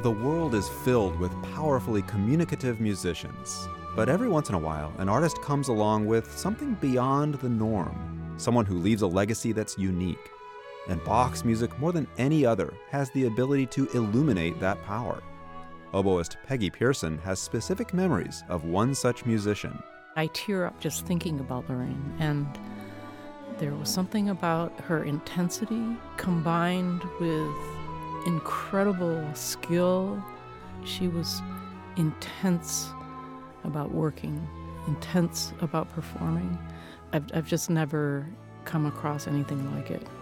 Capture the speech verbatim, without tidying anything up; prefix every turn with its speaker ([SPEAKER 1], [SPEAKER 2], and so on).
[SPEAKER 1] The world is filled with powerfully communicative musicians. But every once in a while, an artist comes along with something beyond the norm, someone who leaves a legacy that's unique. And Bach's music, more than any other, has the ability to illuminate that power. Oboist Peggy Pearson has specific memories of one such musician.
[SPEAKER 2] I tear up just thinking about Lorraine, and there was something about her intensity combined with incredible skill. She was intense about working, intense about performing. I've, I've just never come across anything like it.